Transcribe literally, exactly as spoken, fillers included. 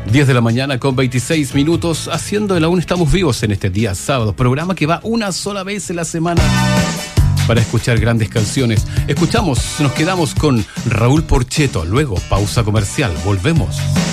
diez de la mañana con veintiséis minutos, haciendo el Aún Estamos Vivos en este día sábado, programa que va una sola vez en la semana para escuchar grandes canciones. Escuchamos, nos quedamos con Raúl Porchetto, luego pausa comercial, volvemos.